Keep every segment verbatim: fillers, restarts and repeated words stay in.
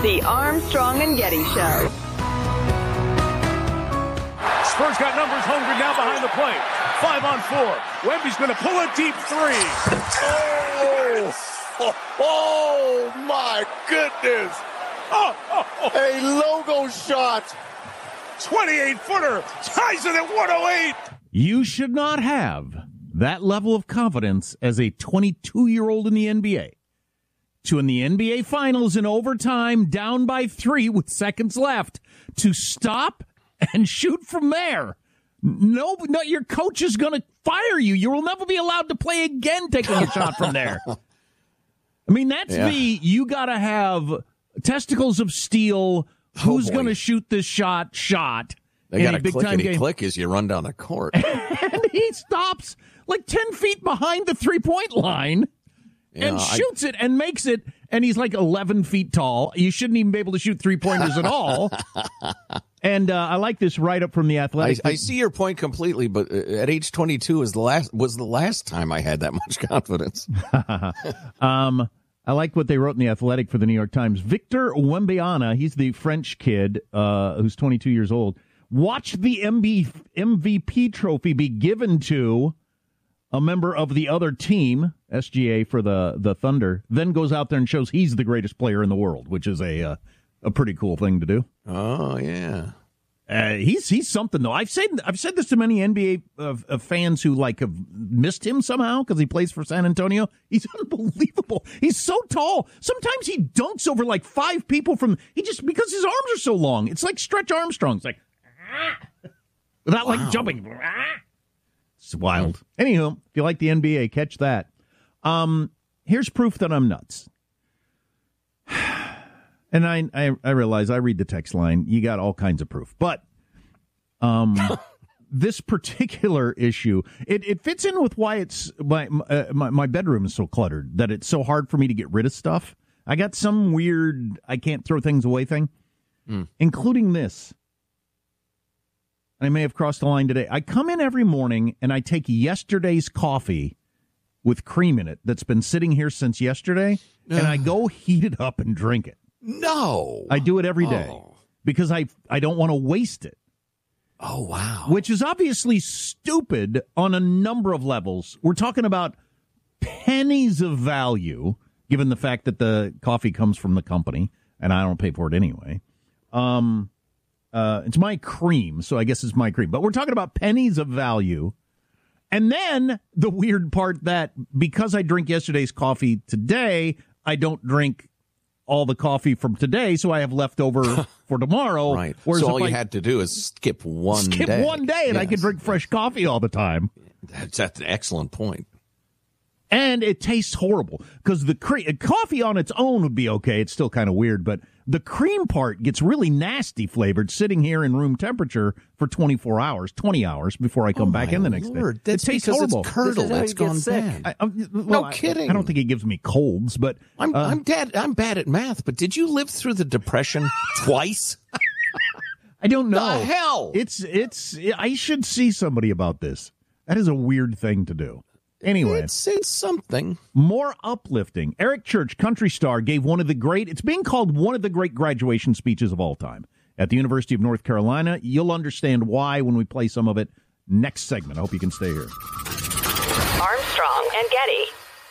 The Armstrong and Getty Show. Spurs got numbers hungry now behind the plate. Five on four. Wemby's going to pull a deep three. Oh, oh, oh my goodness. Oh, oh, oh. A logo shot. twenty-eight footer. Ties it at one oh eight. You should not have that level of confidence as a twenty-two-year-old in the N B A. To in the N B A Finals in overtime, down by three with seconds left, to stop and shoot from there. No, no, your coach is going to fire you. You will never be allowed to play again taking a shot from there. I mean, that's yeah. me. You got to have testicles of steel. Who's oh going to shoot this shot? Shot. They got a big time game. click as you run down the court. And he stops like ten feet behind the three-point line yeah, and I, shoots it and makes it. And he's like eleven feet tall. You shouldn't even be able to shoot three-pointers at all. And uh, I like this write-up from The Athletic. I, I see your point completely, but at age twenty-two is the last was the last time I had that much confidence. um, I like what they wrote in The Athletic for the New York Times. Victor Wembanyama, he's the French kid uh, who's twenty-two years old. Watch the M V P trophy be given to a member of the other team, S G A for the, the Thunder, then goes out there and shows he's the greatest player in the world, which is a uh, a pretty cool thing to do. Oh, yeah. Uh, he's he's something, though. I've said I've said this to many N B A uh, uh, fans who like have missed him somehow because he plays for San Antonio. He's unbelievable. He's so tall. Sometimes he dunks over like five people from. He just because his arms are so long. It's like Stretch Armstrong. It's like ah, without wow. like jumping. Ah. It's wild. Anywho, if you like the N B A, catch that. Um, here's proof that I'm nuts. And I, I I realize I read the text line. You got all kinds of proof. But um, this particular issue, it, it fits in with why it's my, uh, my my bedroom is so cluttered, that it's so hard for me to get rid of stuff. I got some weird I can't throw things away thing, mm. including this. I may have crossed the line today. I come in every morning and I take yesterday's coffee with cream in it that's been sitting here since yesterday, and I go heat it up and drink it. No. I do it every day oh. because I I don't want to waste it. Oh, wow. Which is obviously stupid on a number of levels. We're talking about pennies of value, given the fact that the coffee comes from the company, and I don't pay for it anyway. Um, uh, it's my cream, so I guess it's my cream. But we're talking about pennies of value. And then the weird part that because I drink yesterday's coffee today, I don't drink all the coffee from today, so I have leftover for tomorrow. Right. Whereas so all you I had to do is skip one skip day. Skip one day, and yes. I can drink fresh coffee all the time. That's, that's an excellent point. And it tastes horrible because the cre- coffee on its own would be okay. It's still kind of weird, but the cream part gets really nasty flavored sitting here in room temperature for twenty-four hours, twenty hours before I come oh back in the next Lord. day. That's it tastes because horrible. It's curdled. It's gone bad. I, I, well, no kidding. I, I don't think it gives me colds, but I'm uh, I'm bad. I'm bad at math. But did you live through the Depression twice? I don't know. The hell? It's it's. I should see somebody about this. That is a weird thing to do. Anyway, it's, it's something. More uplifting. Eric Church, country star, gave one of the great, it's being called one of the great graduation speeches of all time at the University of North Carolina. You'll understand why when we play some of it next segment. I hope you can stay here. Armstrong and Getty.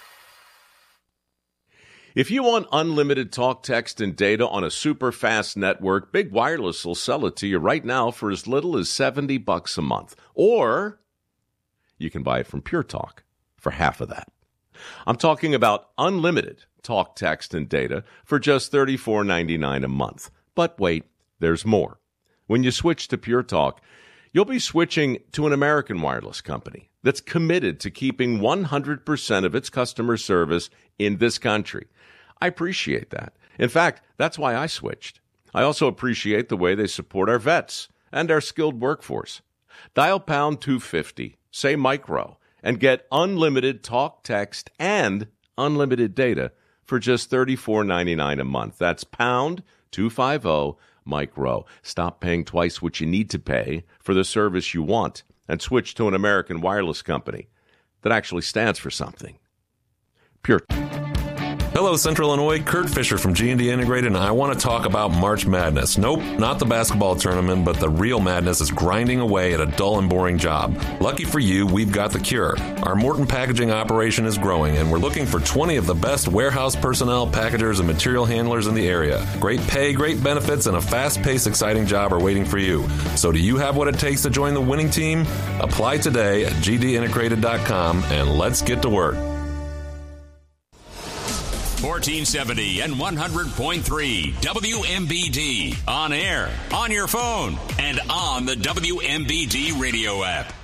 If you want unlimited talk, text, and data on a super fast network, Big Wireless will sell it to you right now for as little as seventy bucks a month. Or you can buy it from Pure Talk for half of that. I'm talking about unlimited talk, text, and data for just thirty-four ninety-nine a month. But wait, there's more. When you switch to Pure Talk, you'll be switching to an American wireless company that's committed to keeping one hundred percent of its customer service in this country. I appreciate that. In fact, that's why I switched. I also appreciate the way they support our vets and our skilled workforce. Dial pound two fifty, say micro, and get unlimited talk, text, and unlimited data for just thirty-four ninety-nine a month. That's pound two fifty, micro. Stop paying twice what you need to pay for the service you want and switch to an American wireless company that actually stands for something. Pure. Hello, Central Illinois. Kurt Fisher from G and D Integrated, and I want to talk about March Madness. Nope, not the basketball tournament, but the real madness is grinding away at a dull and boring job. Lucky for you, we've got the cure. Our Morton packaging operation is growing, and we're looking for twenty of the best warehouse personnel, packagers, and material handlers in the area. Great pay, great benefits, and a fast-paced, exciting job are waiting for you. So do you have what it takes to join the winning team? Apply today at g d integrated dot com, and let's get to work. fourteen seventy and one hundred point three W M B D. On air, on your phone, and on the W M B D radio app.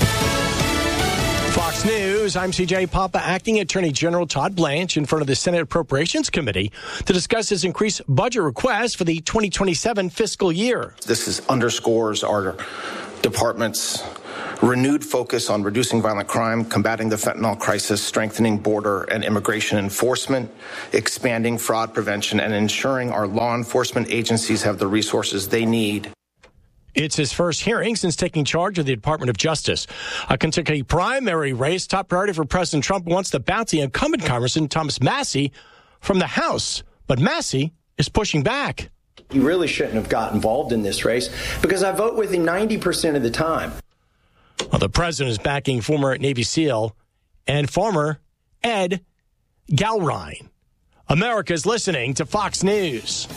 Fox News, I'm C J Papa. Acting Attorney General Todd Blanche in front of the Senate Appropriations Committee to discuss his increased budget request for the twenty twenty-seven fiscal year. This is underscores our department's renewed focus on reducing violent crime, combating the fentanyl crisis, strengthening border and immigration enforcement, expanding fraud prevention, and ensuring our law enforcement agencies have the resources they need. It's his first hearing since taking charge of the Department of Justice. A Kentucky primary race, top priority for President Trump wants to bounce the incumbent Congressman Thomas Massie from the House. But Massie is pushing back. He really shouldn't have got involved in this race because I vote with him ninety percent of the time. Well, the president is backing former Navy SEAL and farmer Ed Galrine. America's listening to Fox News.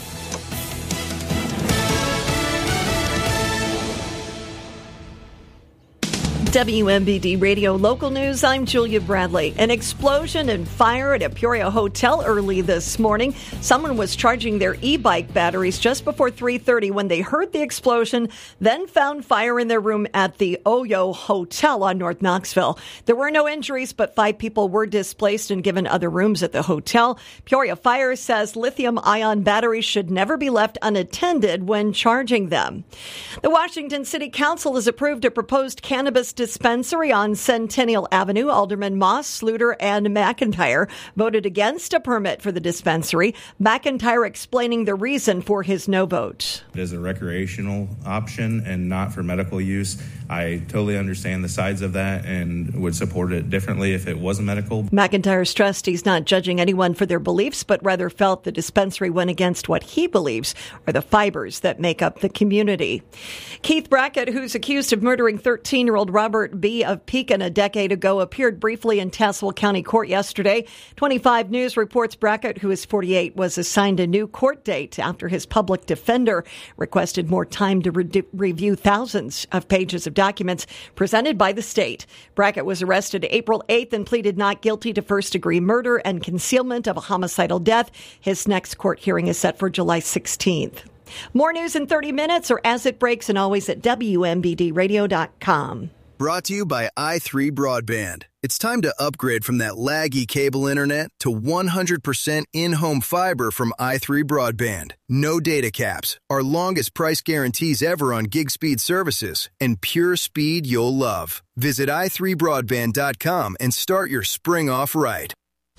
W M B D Radio Local News, I'm Julia Bradley. An explosion and fire at a Peoria hotel early this morning. Someone was charging their e-bike batteries just before three thirty when they heard the explosion, then found fire in their room at the Oyo Hotel on North Knoxville. There were no injuries, but five people were displaced and given other rooms at the hotel. Peoria Fire says lithium-ion batteries should never be left unattended when charging them. The Washington City Council has approved a proposed cannabis dispensary on Centennial Avenue. Alderman Moss, Sluter, and McIntyre voted against a permit for the dispensary. McIntyre explaining the reason for his no vote. It is a recreational option and not for medical use. I totally understand the sides of that and would support it differently if it wasn't medical. McIntyre stressed he's not judging anyone for their beliefs, but rather felt the dispensary went against what he believes are the fibers that make up the community. Keith Brackett, who's accused of murdering thirteen-year-old Robert B. of Pekin a decade ago, appeared briefly in Tazewell County Court yesterday. twenty-five News reports Brackett, who is forty-eight, was assigned a new court date after his public defender requested more time to re- review thousands of pages of documents presented by the state. Brackett was arrested April eighth and pleaded not guilty to first-degree murder and concealment of a homicidal death. His next court hearing is set for July sixteenth. More news in thirty minutes or as it breaks and always at W M B D radio dot com. Brought to you by i three Broadband. It's time to upgrade from that laggy cable internet to one hundred percent in-home fiber from i three Broadband. No data caps, our longest price guarantees ever on gig speed services, and pure speed you'll love. Visit i three broadband dot com and start your spring off right.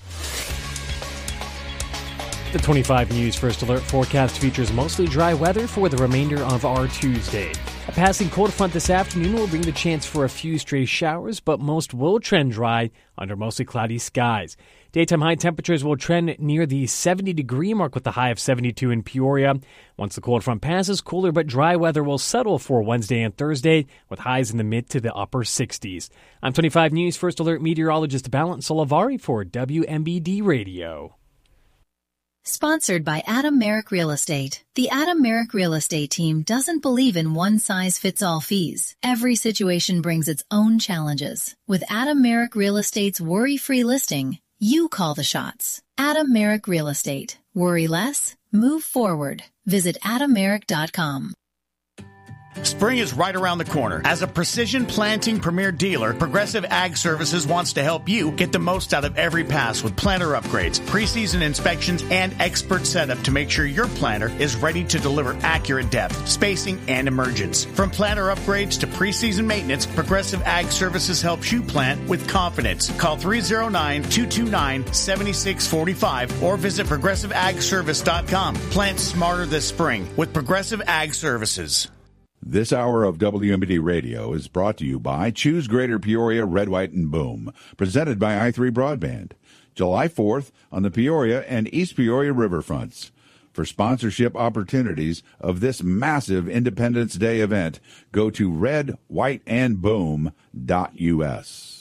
The twenty-five News First Alert forecast features mostly dry weather for the remainder of our Tuesday. A passing cold front this afternoon will bring the chance for a few stray showers, but most will trend dry under mostly cloudy skies. Daytime high temperatures will trend near the seventy-degree mark with a high of seventy-two in Peoria. Once the cold front passes, cooler but dry weather will settle for Wednesday and Thursday, with highs in the mid to the upper sixties. I'm twenty-five News First Alert meteorologist Balint Solivari for W M B D Radio. Sponsored by Adam Merrick Real Estate. The Adam Merrick Real Estate team doesn't believe in one-size-fits-all fees. Every situation brings its own challenges. With Adam Merrick Real Estate's worry-free listing, you call the shots. Adam Merrick Real Estate. Worry less, move forward. Visit adam merrick dot com. Spring is right around the corner. As a precision planting premier dealer, Progressive Ag Services wants to help you get the most out of every pass with planter upgrades, preseason inspections, and expert setup to make sure your planter is ready to deliver accurate depth, spacing, and emergence. From planter upgrades to preseason maintenance, Progressive Ag Services helps you plant with confidence. Call three oh nine, two two nine, seven six four five or visit progressive ag service dot com. Plant smarter this spring with Progressive Ag Services. This hour of W M B D Radio is brought to you by Choose Greater Peoria, Red, White, and Boom, presented by i three Broadband. July fourth on the Peoria and East Peoria riverfronts. For sponsorship opportunities of this massive Independence Day event, go to red white and boom dot U S.